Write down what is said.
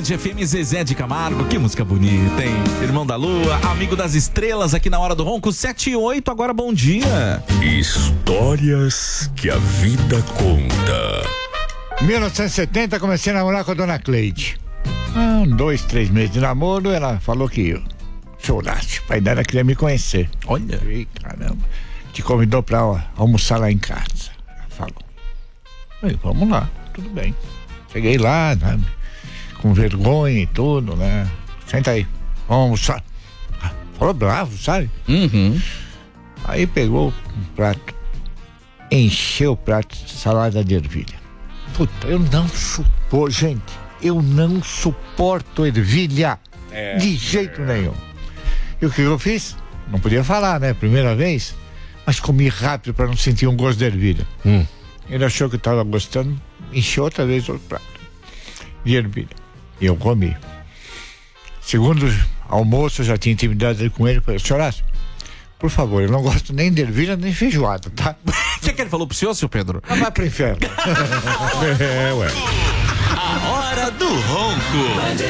Band FM, Zezé de Camargo, que música bonita, hein? Irmão da Lua, amigo das estrelas aqui na Hora do Ronco, 7 e 8, agora bom dia. Histórias que a vida conta. Em 1970 comecei a namorar com a dona Cleide. 2, 3 meses de namoro, ela falou que chorasse. O pai dela queria me conhecer. Olha. E, caramba, te convidou pra almoçar lá em casa. Ela falou. Falei, vamos lá, tudo bem. Cheguei lá, né, com vergonha e tudo, né? Senta aí, vamos almoçar. Falou bravo, sabe? Uhum. Aí pegou um prato, encheu o prato de salada de ervilha. Puta, eu não suporto, gente, eu não suporto ervilha de jeito nenhum. E o que eu fiz? Não podia falar, né? Primeira vez, mas comi rápido para não sentir um gosto de ervilha. Ele achou que eu tava gostando, encheu outra vez outro prato de ervilha. E eu comi. Segundo almoço, eu já tinha intimidade com ele. Falei, senhor Horácio, por favor, eu não gosto nem de ervilha nem de feijoada, tá? O que ele falou pro senhor, seu Pedro? Vai pro inferno. Ué. A Hora do Ronco.